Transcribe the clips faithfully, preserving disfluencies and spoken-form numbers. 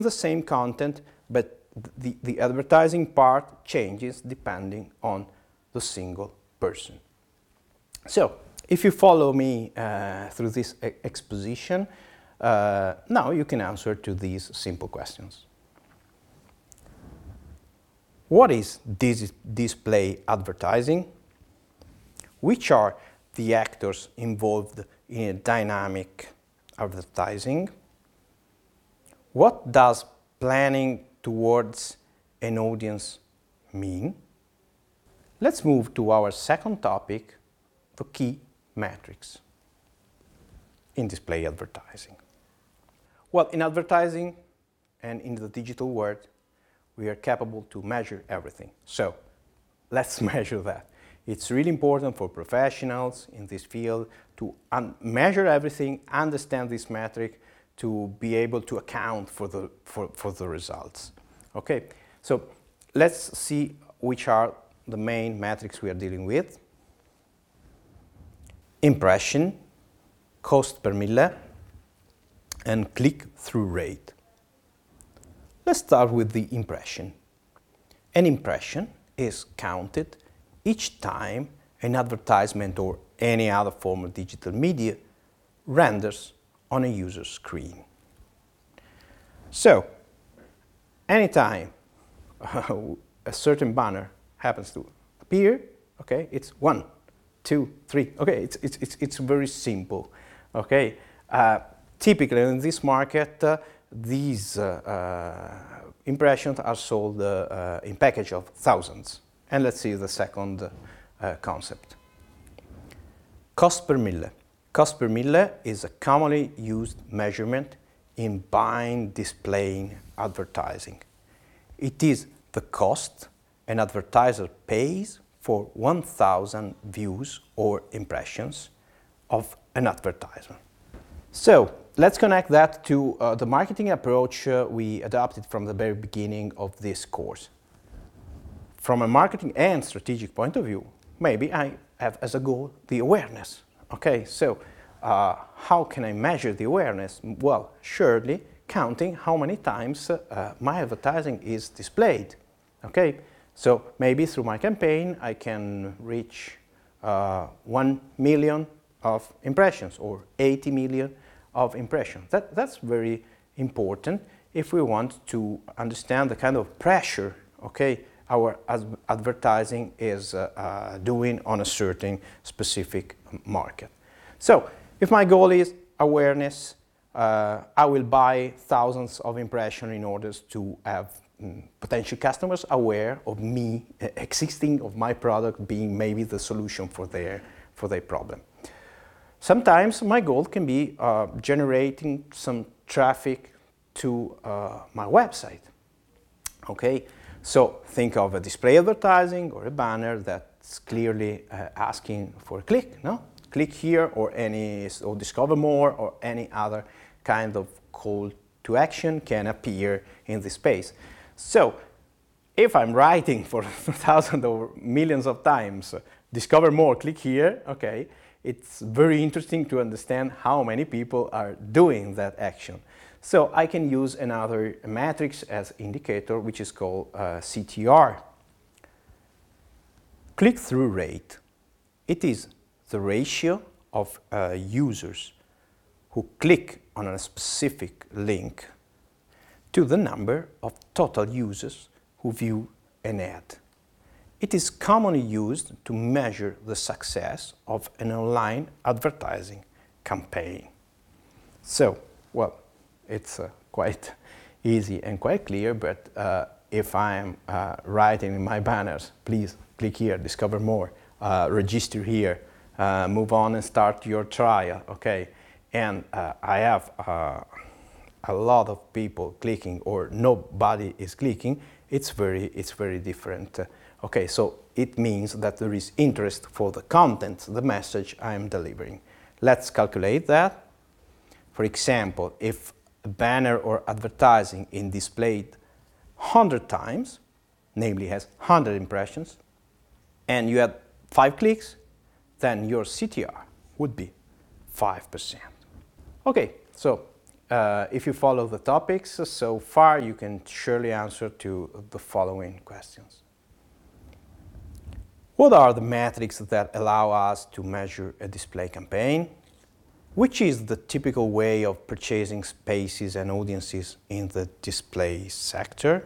the same content, but the, the advertising part changes depending on the single person. So, if you follow me uh, through this e exposition, uh, now you can answer to these simple questions. What is dis display advertising? Which are the actors involved in a dynamic advertising? What does planning towards an audience mean? Let's move to our second topic, the key metrics in display advertising. Well, in advertising and in the digital world, we are capable to measure everything. So, let's measure that. It's really important for professionals in this field to measure everything, understand this metric, to be able to account for the, for, for the results. Okay, so let's see which are the main metrics we are dealing with. Impression, cost per mille, and click-through rate. Let's start with the impression. An impression is counted each time an advertisement or any other form of digital media renders on a user screen. So, anytime a certain banner happens to appear, okay, it's one, two, three. Okay, it's it's it's, it's very simple. Okay, uh, typically in this market, uh, these uh, uh, impressions are sold uh, uh, in package of thousands. And let's see the second uh, concept. Cost per mille. Cost per mille is a commonly used measurement in buying, displaying, advertising. It is the cost an advertiser pays for one thousand views or impressions of an advertisement. So, let's connect that to uh, the marketing approach uh, we adopted from the very beginning of this course. From a marketing and strategic point of view, maybe I have as a goal the awareness. Okay, so uh, how can I measure the awareness? Well, surely counting how many times uh, my advertising is displayed. Okay, so maybe through my campaign I can reach uh, one million of impressions or eighty million of impressions. That, that's very important if we want to understand the kind of pressure, okay, our advertising is uh, uh, doing on a certain specific market. So, if my goal is awareness, uh, I will buy thousands of impressions in order to have mm, potential customers aware of me uh, existing, of my product being maybe the solution for their, for their problem. Sometimes my goal can be uh, generating some traffic to uh, my website. Okay, so think of a display advertising or a banner that's clearly uh, asking for a click, no? Click here or any, or discover more or any other kind of call to action can appear in this space. So, if I'm writing for thousands or millions of times, uh, discover more, click here, okay, it's very interesting to understand how many people are doing that action. So I can use another matrix as indicator, which is called uh, C T R. Click-through rate. It is the ratio of uh, users who click on a specific link to the number of total users who view an ad. It is commonly used to measure the success of an online advertising campaign. So, well, it's uh, quite easy and quite clear, but uh, if I'm uh, writing in my banners, please click here, discover more, uh, register here, uh, move on and start your trial, okay? And uh, I have uh, a lot of people clicking or nobody is clicking, it's very, it's very different. Uh, okay, so it means that there is interest for the content, the message I'm delivering. Let's calculate that. For example, if a banner or advertising is displayed one hundred times, namely has one hundred impressions, and you had five clicks, then your C T R would be five percent. Okay, so uh, if you follow the topics so far, you can surely answer to the following questions. What are the metrics that allow us to measure a display campaign? Which is the typical way of purchasing spaces and audiences in the display sector?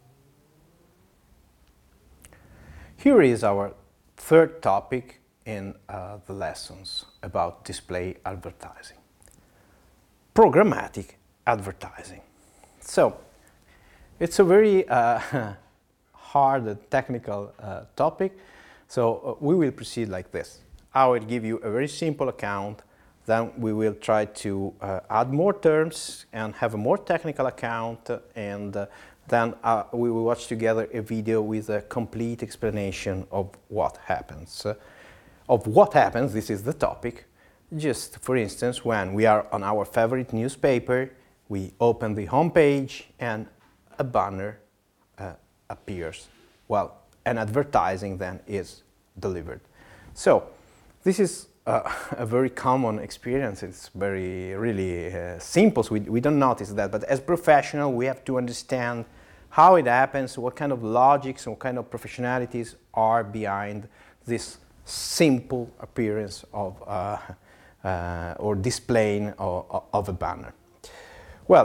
Here is our third topic in uh, the lessons about display advertising. Programmatic advertising. So, it's a very uh, hard and technical uh, topic, so uh, we will proceed like this. I will give you a very simple account, then we will try to uh, add more terms and have a more technical account, and uh, then uh, we will watch together a video with a complete explanation of what happens. Uh, of what happens, this is the topic. Just for instance, when we are on our favorite newspaper, we open the home page and a banner uh, appears. Well, an advertising then is delivered. So this is uh, a very common experience. It's very really uh, simple, so we, we don't notice that, but as professional we have to understand how it happens, what kind of logics, what kind of professionalities are behind this simple appearance of uh, Uh, or displaying of, of a banner. Well,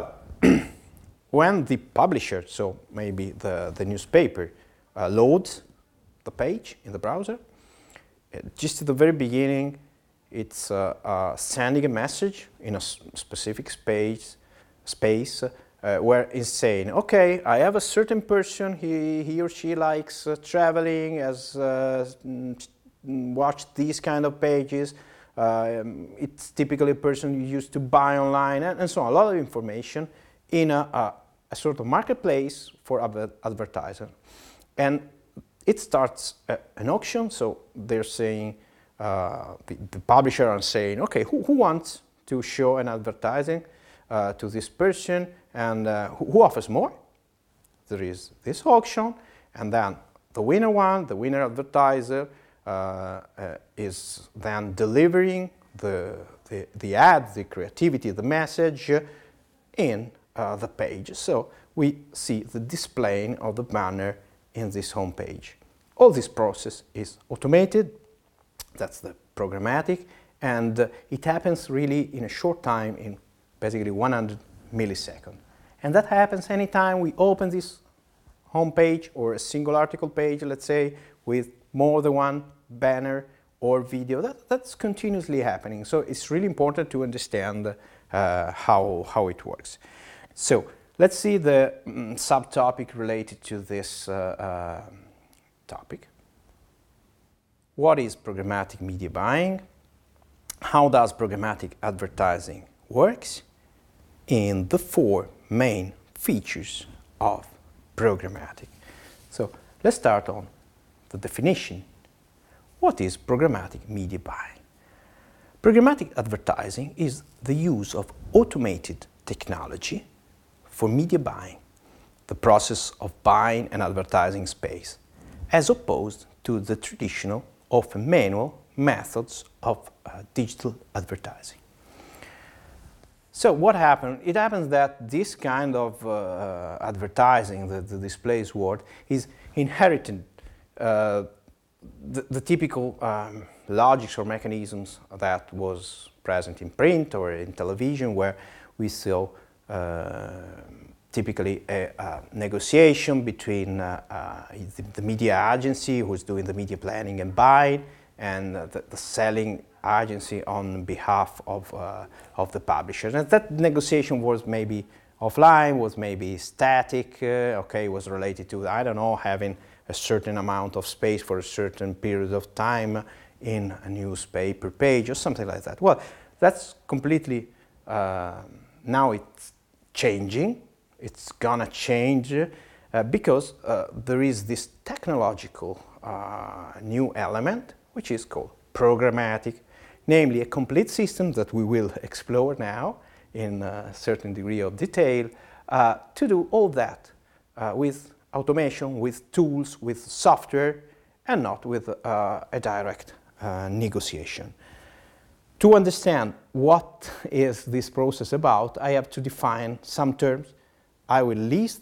when the publisher, so maybe the, the newspaper, uh, loads the page in the browser, uh, just at the very beginning, it's uh, uh, sending a message in a specific space, space uh, where it's saying, okay, I have a certain person, he, he or she likes uh, traveling, has uh, watched these kind of pages, Uh, it's typically a person you used to buy online, and, and so on. A lot of information in a, a, a sort of marketplace for adver advertiser. And it starts a, an auction, so they're saying, uh, the, the publisher are saying, okay, who, who wants to show an advertising uh, to this person, and uh, who, who offers more? There is this auction, and then the winner one, the winner advertiser, Uh, uh, is then delivering the, the, the ad, the creativity, the message uh, in uh, the page. So we see the displaying of the banner in this home page. All this process is automated, that's the programmatic, and uh, it happens really in a short time, in basically one hundred milliseconds. And that happens anytime we open this home page or a single article page, let's say, with more than one banner or video. That, that's continuously happening. So it's really important to understand uh, how, how it works. So let's see the um, subtopic related to this uh, uh, topic. What is programmatic media buying? How does programmatic advertising works? And the four main features of programmatic. So let's start on the definition. What is programmatic media buying? Programmatic advertising is the use of automated technology for media buying, the process of buying and advertising space, as opposed to the traditional, often manual, methods of uh, digital advertising. So what happened? It happens that this kind of uh, advertising, the, the displays word, is inherited uh, The, the typical um, logics or mechanisms that was present in print or in television, where we saw uh, typically a, a negotiation between uh, uh, the, the media agency who's doing the media planning and buying, and uh, the, the selling agency on behalf of, uh, of the publisher. And that negotiation was maybe offline, was maybe static, uh, okay, was related to, I don't know, having a certain amount of space for a certain period of time in a newspaper page or something like that. Well, that's completely, uh, now it's changing, it's gonna change uh, because uh, there is this technological uh, new element which is called programmatic, namely a complete system that we will explore now in a certain degree of detail uh, to do all that uh, with automation, with tools, with software, and not with uh, a direct uh, negotiation. To understand what is this process about, I have to define some terms. I will list